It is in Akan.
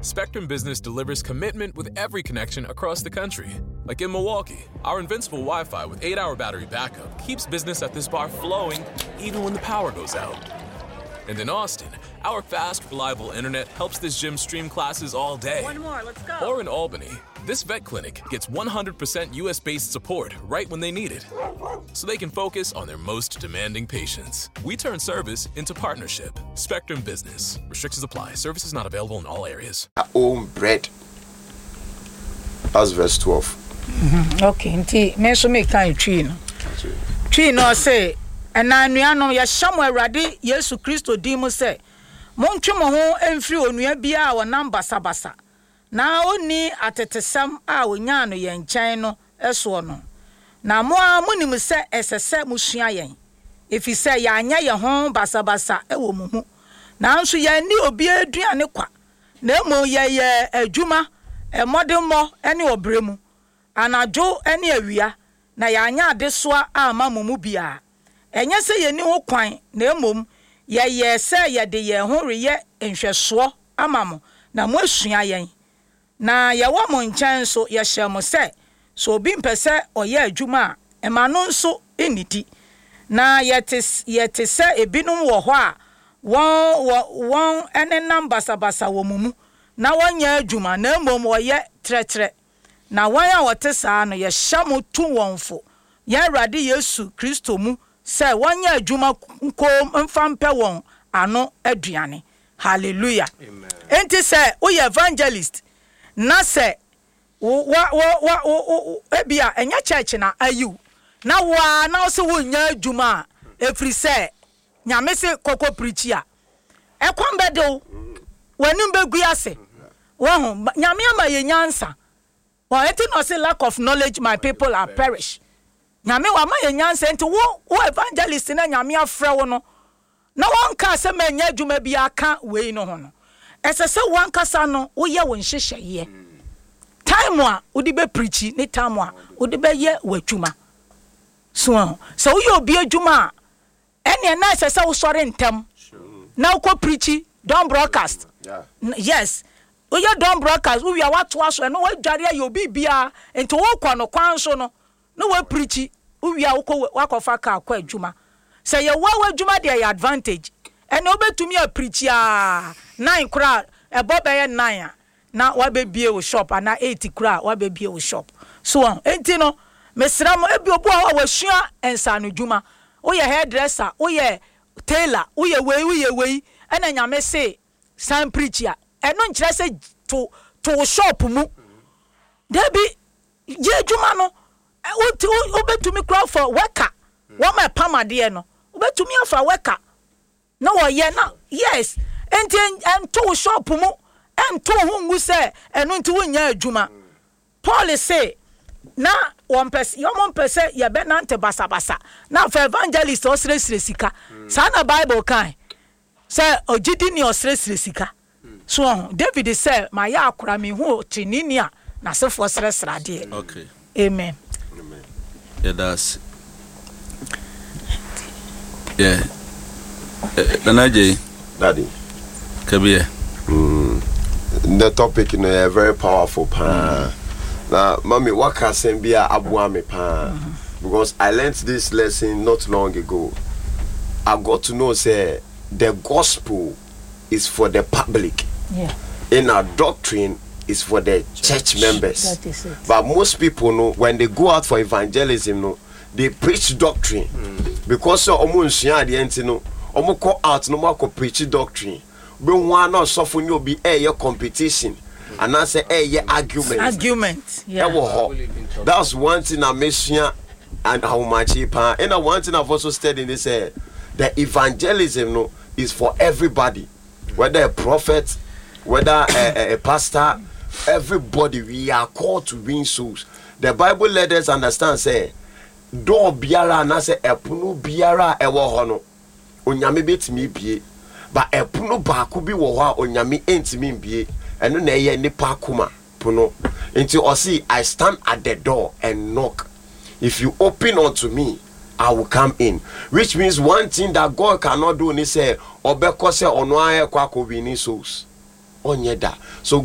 Spectrum Business delivers commitment with every connection across the country. Like in Milwaukee, our invincible Wi-Fi with 8-hour battery backup keeps business at this bar flowing even when the power goes out. And in Austin, our fast, reliable internet helps this gym stream classes all day. One more, let's go. Or in Albany, this vet clinic gets 100% US-based support right when they need it, so they can focus on their most demanding patients. We turn service into partnership. Spectrum Business. Restrictions apply. Services not available in all areas. Our own bread. That's verse 12. Okay, nti me so make time tree no. Tree no say, and anuanom ya shamu Awurade Yesu Kristo di mu say, montwe mo ho emfiri onua bia a wonam basabasa. Na oni atetesam a wonya no ye nkyɛn no eso no. Na mo a monim se esese musua yen. Efi se ya anya ye ho basabasa ewo mu hu. Na nso ya ni obi aduane kwa. Na mo ye adwuma emodemmo ene obremu. Anajo ene awia na ya anya adesoa ama mumu bia. Enye se ye ni ho kwan na emom ye se ye de ye ho reye nhweso amamo na mo asua yen. Na ye wa mo nkyɛn so ye hye mo se so obi mpese oye adwuma ema no nso enidi. Na ye te se ebinum wo ho a won enenam basabasa wo mumu na wonya adwuma na emom oye tretre. Na wan a wote saa no ye hye mo tu wonfo ye Awurade Yesu Kristo mu se wonya adwuma nko mfampe won ano aduane. Hallelujah. Amen. Enti se wo evangelist na se ebia enya church na ayu na wa na so wonya adwuma efri se nyame se koko preach a ekwan bedo wanim begu ase wo ho nyame ama ye nyansa or eti no say lack of knowledge my people are perish. Nyame wa ma ye nyansa enti wo evangelist na nyame afrɛ wo no na won ka se manya adwuma bi aka wei no ho no esese wan kasa no wo ye won hyehyeye time a wo di be preach ni time a wo di be ye wadwuma so wo ye obi adwuma ene na esese wo sore ntem na wo ko preach don broadcast yes wo ye don broadcast wo wi awato aso no wo dware ye obi bia enti wo kwa no kwan so no wo preach wo wi wakofa ka akwa adwuma say ye wa adwuma de your advantage ene obetumi a preach a 9 kra ebo be ye 9 na wa be bie wo shop ana 8 kra wa be bie wo shop so enti no mesra mo ebi obo a wa sua ensa no dwuma wo ye hairdresser wo ye tailor wo ye wei ena nyame say san preach a eno nkire say to shop mu debi ye dwuma no obetumi kra for worker wo ma pamade no obetumi afa worker na wo ye na yes enti ento shop mu ento hungu se eno nti wonya adwuma Paul say na one person your person ye be na ante basabasa na for evangelist osre sika sa na Bible kan say ogidi ni osre sika so David say my ya akura me hu tinini a na se for sresra de. Okay, amen. Yeah, that's yeah. Nanaje, Daddy. Kabir. The topic is a very powerful pan. Now, mommy, what can say be a abuame pan? Because I learned this lesson not long ago. I got to know say the gospel is for the public. Yeah. In our doctrine is for the church members. That is it. But most people know when they go out for evangelism, no, they preach doctrine. Because so omunsia the end no, omo go out no more preach doctrine. Bring one not suffer you be your competition. And I say argument. Yeah. That's one thing I mention and how much and one thing I've also studied in this the evangelism no is for everybody. Whether a prophet, whether a pastor, everybody we are called to win souls. The Bible let us understand say do biara na say epunu biara ewo ho no onyame betimi bie ba epunu ba ko bi wo ho a onyame entimi bie eno na eye nipa akoma puno nti o see I stand at the door and knock. If you open unto me, I will come in. Which means one thing that God cannot do is say obeko se ono aye kwa ko win souls. Onyeda. So